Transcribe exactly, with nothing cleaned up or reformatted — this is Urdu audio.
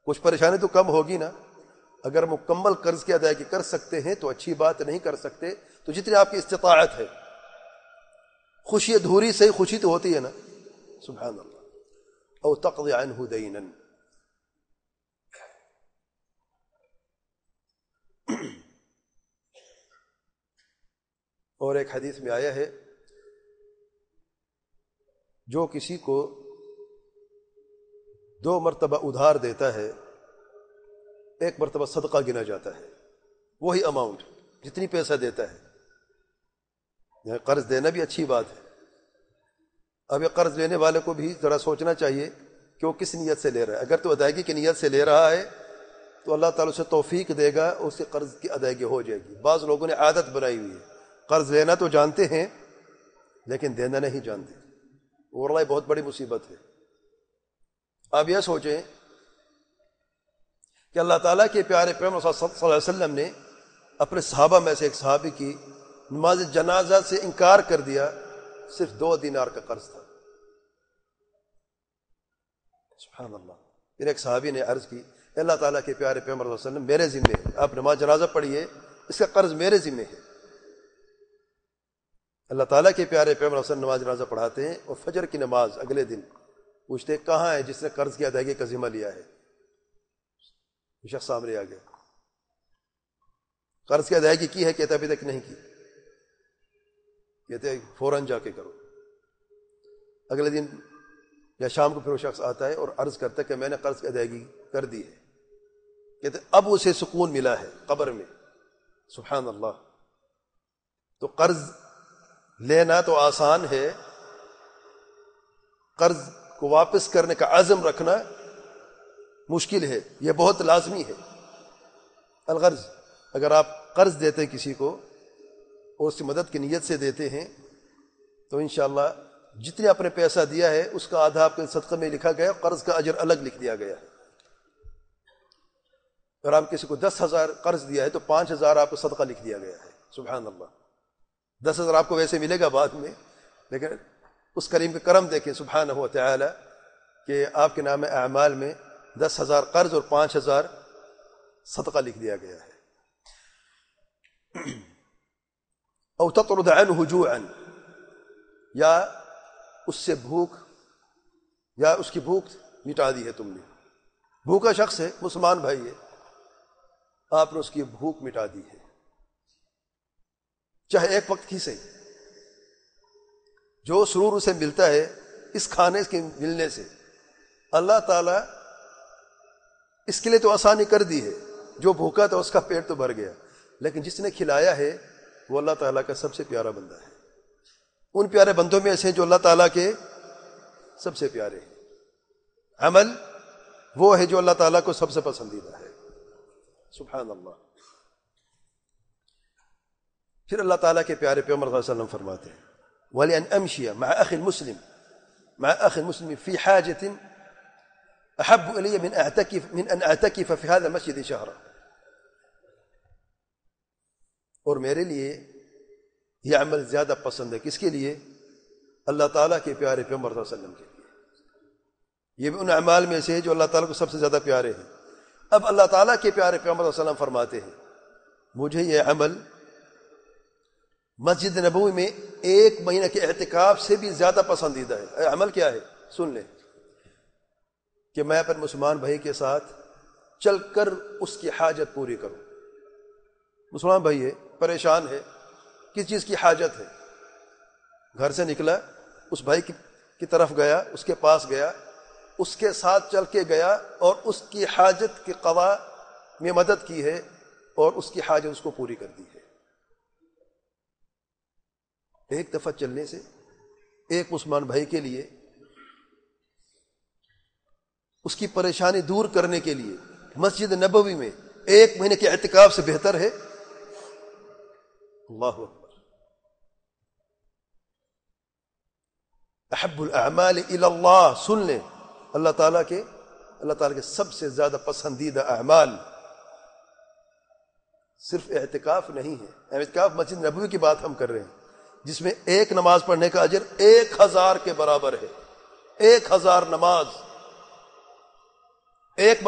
کچھ پریشانی تو کم ہوگی نا. اگر مکمل قرض کی ادائیگی کر سکتے ہیں تو اچھی بات, نہیں کر سکتے تو جتنی آپ کی استطاعت ہے. خوشی ادھوری سے خوشی تو ہوتی ہے نا. سبحان اللہ. او تقضی عنہ دینا. اور ایک حدیث میں آیا ہے جو کسی کو دو مرتبہ ادھار دیتا ہے ایک مرتبہ صدقہ گنا جاتا ہے. وہی اماؤنٹ جتنی پیسہ دیتا ہے. یعنی قرض دینا بھی اچھی بات ہے. اب یہ قرض لینے والے کو بھی ذرا سوچنا چاہیے کہ وہ کس نیت سے لے رہا ہے. اگر تو ادائیگی کی نیت سے لے رہا ہے تو اللہ تعالیٰ اسے توفیق دے گا, اس سے قرض کی ادائیگی ہو جائے گی. بعض لوگوں نے عادت بنائی ہوئی ہے, قرض لینا تو جانتے ہیں لیکن دینا نہیں جانتے. واللہ بہت بڑی مصیبت ہے. آپ یہ سوچیں کہ اللہ تعالیٰ کے پیارے پیغمبر صلی اللہ علیہ وسلم نے اپنے صحابہ میں سے ایک صحابی کی نماز جنازہ سے انکار کر دیا, صرف دو دینار کا قرض تھا. سبحان اللہ. پھر ایک صحابی نے عرض کی, اللہ تعالیٰ کے پیارے پیغمبر صلی اللہ علیہ وسلم میرے ذمے ہے, آپ نماز جنازہ پڑھیے, اس کا قرض میرے ذمے ہے. اللہ تعالیٰ کے پیارے پیغمبر صلی اللہ علیہ وسلم نماز جنازہ پڑھاتے ہیں اور فجر کی نماز اگلے دن پوچھتے ہیں کہاں ہے جس نے قرض کی ادائیگی کا ذمہ لیا ہے. شخص سامنے آ گیا, قرض کی ادائیگی کی ہے, کہتا ابھی تک نہیں کی. کہتے فوراً جا کے کرو. اگلے دن یا شام کو پھر وہ شخص آتا ہے اور عرض کرتا ہے کہ میں نے قرض کی ادائیگی کر دی ہے. کہتے اب اسے سکون ملا ہے قبر میں. سبحان اللہ. تو قرض لینا تو آسان ہے, قرض کو واپس کرنے کا عزم رکھنا مشکل ہے. یہ بہت لازمی ہے. الغرض, اگر آپ قرض دیتے ہیں کسی کو اور اس کی مدد کی نیت سے دیتے ہیں تو انشاءاللہ جتنے آپ نے پیسہ دیا ہے اس کا آدھا آپ کے صدقہ میں لکھا گیا, قرض کا اجر الگ لکھ دیا گیا ہے. اگر آپ کسی کو دس ہزار قرض دیا ہے تو پانچ ہزار آپ کو صدقہ لکھ دیا گیا ہے. سبحان اللہ. دس ہزار آپ کو ویسے ملے گا بعد میں, لیکن اس کریم کے کرم دیکھیں سبحانہ و تعالی کہ آپ کے نام اعمال میں دس ہزار قرض اور پانچ ہزار صدقہ لکھ دیا گیا ہے. او تطرد عنہ جوعا, یا اس سے بھوک, یا اس کی بھوک مٹا دی ہے تم نے. بھوکا شخص ہے, مسلمان بھائی ہے, آپ نے اس کی بھوک مٹا دی ہے, چاہے ایک وقت کی صحیح. جو سرور اسے ملتا ہے اس کھانے کے ملنے سے, اللہ تعالیٰ اس کے لیے تو آسانی کر دی ہے. جو بھوکا تھا اس کا پیٹ تو بھر گیا, لیکن جس نے کھلایا ہے وہ اللہ تعالیٰ کا سب سے پیارا بندہ ہے. ان پیارے بندوں میں ایسے ہیں جو اللہ تعالیٰ کے سب سے پیارے ہیں. عمل وہ ہے جو اللہ تعالیٰ کو سب سے پسندیدہ ہے. سبحان اللہ. پھر اللہ تعالیٰ کے پیارے پیغمبر صلی اللہ علیہ وسلم فرماتے ہیں وَلِأَنْ أَمْشِيَ مَعَ أَخٍ مُسْلِمٍ مَعَ أَخٍ مُسْلِمٍ فِي حَاجَةٍ أَحَبُّ إِلَيَّ مِنْ أَعْتَكِفَ مِنْ أَنْ أَعْتَكِفَ فِي هَذَا الْمَسْجِدِ شَهْرًا. اور میرے لیے یہ عمل زیادہ پسند ہے. کس کے لیے؟ اللہ تعالیٰ کے پیارے پیغمبر صلی اللہ علیہ وسلم کے لیے. یہ بھی ان اعمال میں سے ہے جو اللہ تعالیٰ کو سب سے زیادہ پیارے ہیں. اب اللہ تعالیٰ کے پیارے پیغمبر صلی اللہ علیہ وسلم فرماتے ہیں مجھے یہ عمل مسجد نبوی میں ایک مہینہ کے اعتکاف سے بھی زیادہ پسندیدہ ہے. عمل کیا ہے سن لیں, کہ میں اپنے مسلمان بھائی کے ساتھ چل کر اس کی حاجت پوری کروں. مسلمان بھائی ہے, پریشان ہے, کس چیز کی حاجت ہے, گھر سے نکلا, اس بھائی کی طرف گیا, اس کے پاس گیا, اس کے ساتھ چل کے گیا اور اس کی حاجت کے قضاء میں مدد کی ہے اور اس کی حاجت اس کو پوری کر دی ہے. ایک دفعہ چلنے سے ایک مسلمان بھائی کے لیے اس کی پریشانی دور کرنے کے لیے مسجد نبوی میں ایک مہینے کے اعتکاف سے بہتر ہے. اللہ اکبر. احب الاعمال الی اللہ, سن لیں, اللہ تعالیٰ کے اللہ تعالیٰ کے سب سے زیادہ پسندیدہ اعمال صرف اعتکاف نہیں ہے. اعتکاف مسجد نبوی کی بات ہم کر رہے ہیں جس میں ایک نماز پڑھنے کا اجر ایک ہزار کے برابر ہے. ایک ہزار نماز, ایک